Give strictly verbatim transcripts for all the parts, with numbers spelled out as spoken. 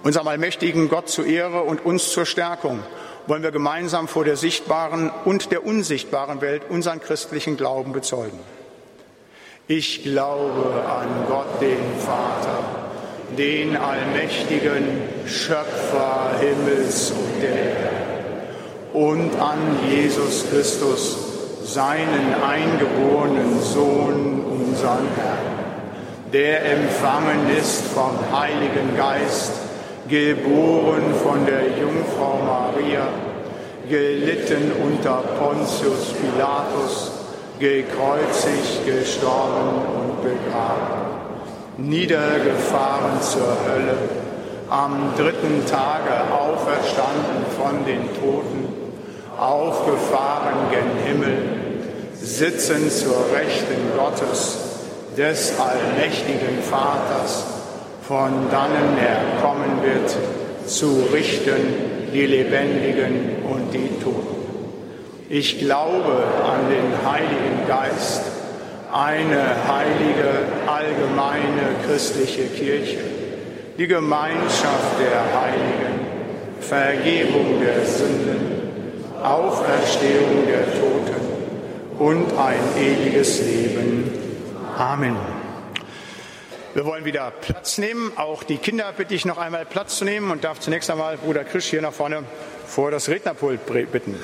Unserem allmächtigen Gott zur Ehre und uns zur Stärkung wollen wir gemeinsam vor der sichtbaren und der unsichtbaren Welt unseren christlichen Glauben bezeugen. Ich glaube an Gott, den Vater, den allmächtigen Schöpfer Himmels und der Erde, und an Jesus Christus, seinen eingeborenen Sohn, unseren Herrn, der empfangen ist vom Heiligen Geist, geboren von der Jungfrau Maria, gelitten unter Pontius Pilatus, gekreuzigt, gestorben und begraben, niedergefahren zur Hölle, am dritten Tage auferstanden von den Toten, aufgefahren gen Himmel, sitzen zur Rechten Gottes, des allmächtigen Vaters, von dannen er kommen wird, zu richten die Lebendigen und die Toten. Ich glaube an den Heiligen Geist, eine heilige, allgemeine christliche Kirche, die Gemeinschaft der Heiligen, Vergebung der Sünden, Auferstehung der Toten und ein ewiges Leben. Amen. Wir wollen wieder Platz nehmen. Auch die Kinder bitte ich noch einmal Platz zu nehmen und darf zunächst einmal Bruder Krisch hier nach vorne vor das Rednerpult bitten.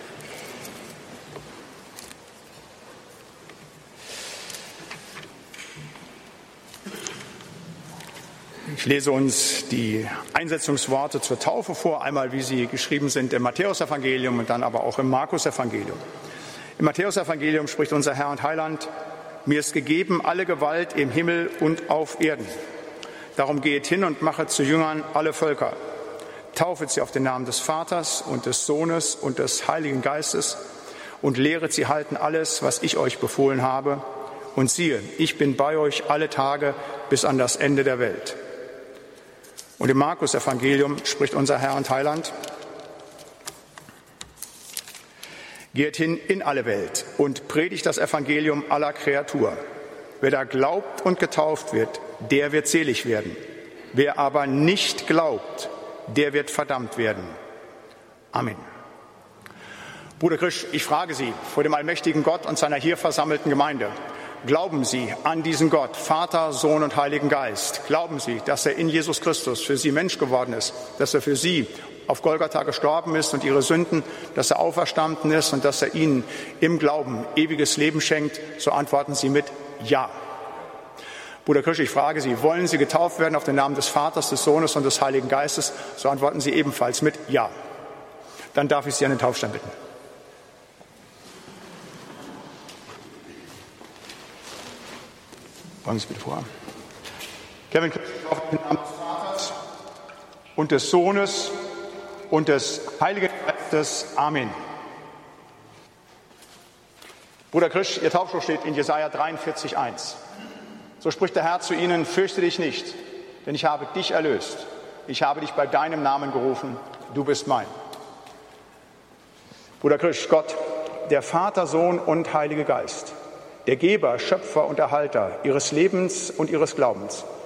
Ich lese uns die Einsetzungsworte zur Taufe vor, einmal wie sie geschrieben sind im Matthäusevangelium und dann aber auch im Markusevangelium. Im Matthäusevangelium spricht unser Herr und Heiland: Mir ist gegeben alle Gewalt im Himmel und auf Erden. Darum geht hin und machet zu Jüngern alle Völker. Taufet sie auf den Namen des Vaters und des Sohnes und des Heiligen Geistes und lehret sie halten alles, was ich euch befohlen habe. Und siehe, ich bin bei euch alle Tage bis an das Ende der Welt. Und im Markus-Evangelium spricht unser Herr und Heiland: Geht hin in alle Welt und predigt das Evangelium aller Kreatur. Wer da glaubt und getauft wird, der wird selig werden. Wer aber nicht glaubt, der wird verdammt werden. Amen. Bruder Krisch, ich frage Sie vor dem allmächtigen Gott und seiner hier versammelten Gemeinde: Glauben Sie an diesen Gott, Vater, Sohn und Heiligen Geist? Glauben Sie, dass er in Jesus Christus für Sie Mensch geworden ist, dass er für Sie auf Golgatha gestorben ist und ihre Sünden, dass er auferstanden ist und dass er ihnen im Glauben ewiges Leben schenkt? So antworten Sie mit Ja. Bruder Krisch, ich frage Sie, wollen Sie getauft werden auf den Namen des Vaters, des Sohnes und des Heiligen Geistes? So antworten Sie ebenfalls mit Ja. Dann darf ich Sie an den Taufstein bitten. Wollen Sie bitte vor. Kevin Krisch, auf den Namen des Vaters und des Sohnes und des Heiligen Geistes. Amen. Bruder Krisch, Ihr Taufspruch steht in Jesaja dreiundvierzig, eins. So spricht der Herr zu Ihnen: Fürchte dich nicht, denn ich habe dich erlöst. Ich habe dich bei deinem Namen gerufen. Du bist mein. Bruder Krisch, Gott, der Vater, Sohn und Heilige Geist, der Geber, Schöpfer und Erhalter Ihres Lebens und Ihres Glaubens,